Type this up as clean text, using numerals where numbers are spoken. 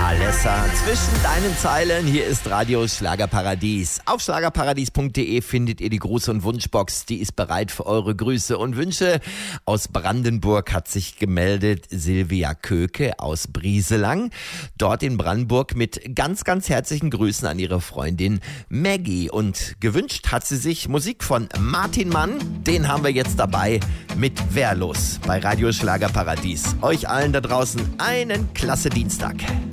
Alessa, zwischen deinen Zeilen, hier ist Radio Schlagerparadies. Auf schlagerparadies.de findet ihr die Gruß- und Wunschbox, die ist bereit für eure Grüße und Wünsche. Aus Brandenburg hat sich gemeldet Silvia Köke aus Brieselang, dort in Brandenburg mit ganz, ganz herzlichen Grüßen an ihre Freundin Maggie. Und gewünscht hat sie sich Musik von Martin Mann, den haben wir jetzt dabei mit Wehrlos bei Radio Schlagerparadies. Euch allen da draußen einen klasse Dienstag.